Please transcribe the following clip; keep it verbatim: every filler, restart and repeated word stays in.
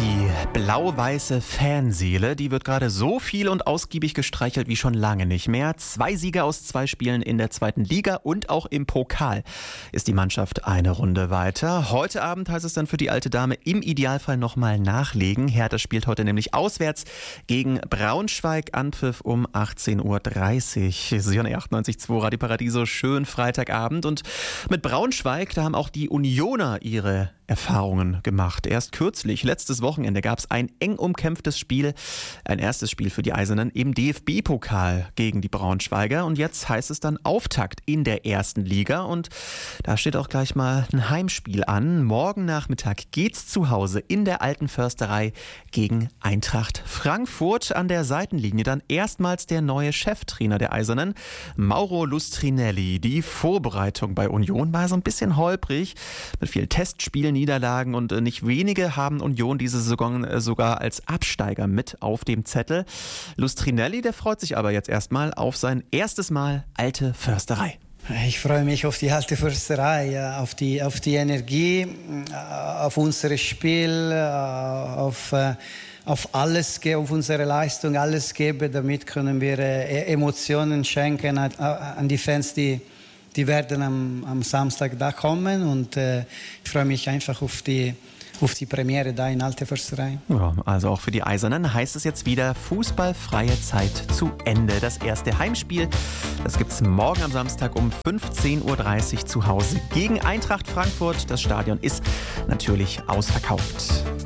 Die blau-weiße Fanseele, die wird gerade so viel und ausgiebig gestreichelt wie schon lange nicht mehr. Zwei Siege aus zwei Spielen in der zweiten Liga und auch im Pokal ist die Mannschaft eine Runde weiter. Heute Abend heißt es dann für die alte Dame im Idealfall nochmal nachlegen. Hertha spielt heute nämlich auswärts gegen Braunschweig. Anpfiff um achtzehn Uhr dreißig. Sie hören achtundneunzig Komma zwei Radio Paradiso. Schön Freitagabend. Und mit Braunschweig, da haben auch die Unioner ihre Erfahrungen gemacht. Erst kürzlich, letztes Wochenende, gab es ein eng umkämpftes Spiel, ein erstes Spiel für die Eisernen im D F B-Pokal gegen die Braunschweiger. Und jetzt heißt es dann Auftakt in der ersten Liga. Und da steht auch gleich mal ein Heimspiel an. Morgen Nachmittag geht's zu Hause in der Alten Försterei gegen Eintracht Frankfurt. An der Seitenlinie dann erstmals der neue Cheftrainer der Eisernen, Mauro Lustrinelli. Die Vorbereitung bei Union war so ein bisschen holprig, mit vielen Testspielen, Niederlagen, und nicht wenige haben Union diese Saison sogar als Absteiger mit auf dem Zettel. Lustrinelli, der freut sich aber jetzt erstmal auf sein erstes Mal Alte Försterei. Ich freue mich auf die Alte Försterei, auf die, auf die Energie, auf unser Spiel, auf, auf alles, auf unsere Leistung, alles geben. Damit können wir Emotionen schenken an die Fans, die Die werden am, am Samstag da kommen, und äh, ich freue mich einfach auf die, auf die Premiere da in Alte Försterei. Ja, also auch für die Eisernen heißt es jetzt wieder fußballfreie Zeit zu Ende. Das erste Heimspiel, das gibt es morgen am Samstag um fünfzehn Uhr dreißig zu Hause gegen Eintracht Frankfurt. Das Stadion ist natürlich ausverkauft.